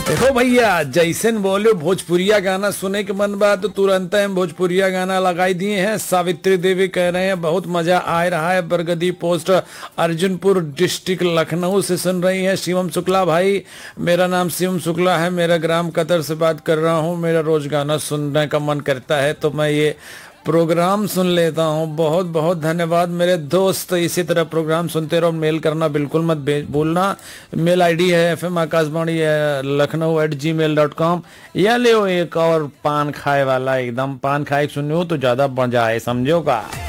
देखो भैया, जैसन बोलो भोजपुरिया गाना सुने के मन बा तो तुरंत हम भोजपुरिया गाना लगाई दिए हैं। सावित्री देवी कह रहे हैं बहुत मजा आ रहा है, बरगदी पोस्ट अर्जुनपुर डिस्ट्रिक्ट लखनऊ से सुन रही है। शिवम शुक्ला भाई, मेरा नाम शिवम शुक्ला है, मेरा ग्राम कतर से बात कर रहा हूँ। मेरा रोज गाना सुनने का मन करता है तो मैं ये प्रोग्राम सुन लेता हूँ। बहुत बहुत धन्यवाद मेरे दोस्त, इसी तरह प्रोग्राम सुनते रहो। मेल करना बिल्कुल मत भूलना। मेल आईडी है FM आकाशवाणी लखनऊ@gmail.com। या ले एक और पान खाए वाला, एकदम पान खाए सुनो तो ज्यादा मजा आए, समझोगा।